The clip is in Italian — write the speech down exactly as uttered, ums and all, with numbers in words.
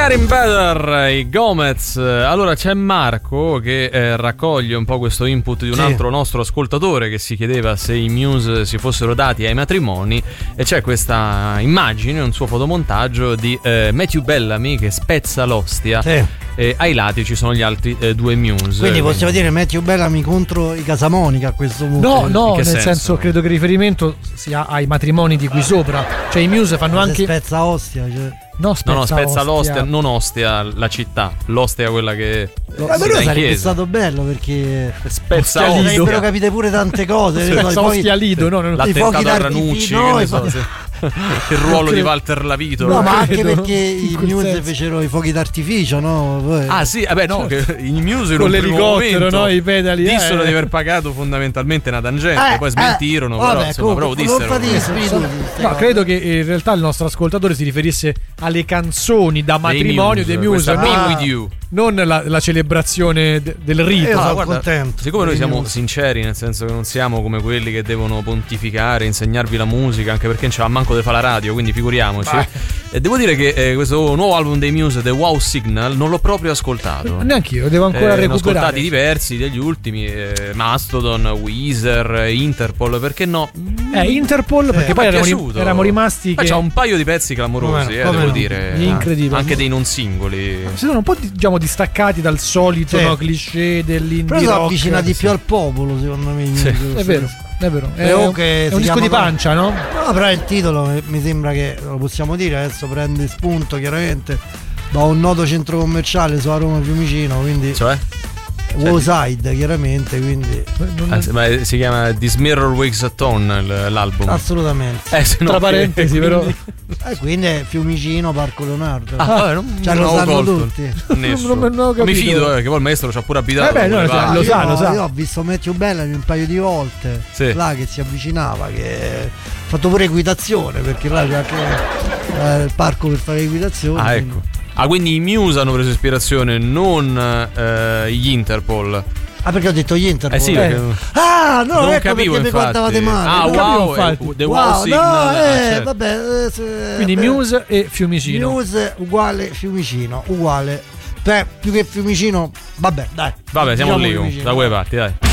Getting Better, i Gomez. Allora c'è Marco che eh, raccoglie un po' questo input di un sì. altro nostro ascoltatore che si chiedeva se i Muse si fossero dati ai matrimoni, e c'è questa immagine, un suo fotomontaggio di eh, Matthew Bellamy che spezza l'ostia sì. e ai lati ci sono gli altri eh, due Muse. Quindi possiamo dire Matthew Bellamy contro i Casamonica a questo punto? No, no, nel senso? senso credo che il riferimento sia ai matrimoni di qui sopra, cioè i Muse fanno se anche spezza ostia, cioè. No, spezza, no, no, spezza ostia. l'ostia, non Ostia, la città, l'ostia quella che lo, ma però sarebbe chiesa. Stato bello perché spezza ostia lido, però capite pure tante cose. Spezza ostia lido, no, no, l'attentato a Ranucci, no, che ne so, se, il ruolo di Walter Lavito. No, ma anche perché i Muse fecero i fuochi d'artificio, no? Poi... Ah sì, vabbè no, che i Muse con l'elicottero, no, i pedali. Dissero eh. di aver pagato fondamentalmente una tangente, eh, poi smentirono, eh, però vabbè, insomma, proprio dissero. dissero. No, credo che in realtà il nostro ascoltatore si riferisse alle canzoni da matrimonio dei Muse, dei Muse non, with you. non la, la celebrazione de, del rito. Io sono ah, guarda, contento. Siccome noi siamo sinceri, nel senso che non siamo come quelli che devono pontificare, insegnarvi la musica, anche perché non ce l'ha manco di fare la radio, quindi figuriamoci. E devo dire che eh, questo nuovo album dei Muse, The Wow Signal, non l'ho proprio ascoltato. Neanch'io, devo ancora eh, recuperare. Ne ho ascoltati diversi degli ultimi, eh, Mastodon, Weezer, Interpol, perché no? Eh, Interpol, perché eh, poi eravamo, eravamo rimasti. Ma che... c'ha un paio di pezzi clamorosi, eh, devo no? dire. Incredibile. Anche dei non singoli. Si sono un po' diciamo distaccati dal solito sì. no, cliché dell'indie però rock. sono avvicinati sì. più al popolo, secondo me. Sì. È vero. È vero, è, è, un, è un disco di pancia, no? No, però il titolo mi sembra che lo possiamo dire, adesso prende spunto chiaramente da un noto centro commerciale su a Roma Fiumicino, quindi cioè? Wowside chiaramente, quindi ah, ma si chiama This Mirror Wakes a Tone l'album. Assolutamente. Eh, se no, tra parentesi quindi... però eh, quindi è Fiumicino, Parco Leonardo. Ah, vabbè, non, cioè, non lo sanno colto. tutti. Non, non, non mi fido, eh, perché poi il maestro ci ha pure abitato. Eh beh, no, ah, lo io, sa, lo sa. Io ho visto Matthew Bellamy un paio di volte sì. là che si avvicinava, che ha fatto pure equitazione, perché là c'è anche eh, il parco per fare equitazione. Ah, quindi. ecco. Ah, quindi i Muse hanno preso ispirazione, non eh, gli Interpol. Ah, perché ho detto gli Interpol? Eh sì, eh. Ah, no, non ecco capivo, perché infatti. mi guardavate male. Ah, non wow, capivo, eh, The wow, Wow Signal. No, eh, ah, certo. vabbè. Eh, se, quindi beh, Muse e Fiumicino. Muse uguale Fiumicino, uguale. Beh, più che Fiumicino, vabbè, dai. Vabbè, siamo diciamo lì, Fiumicino. da quelle parti, dai.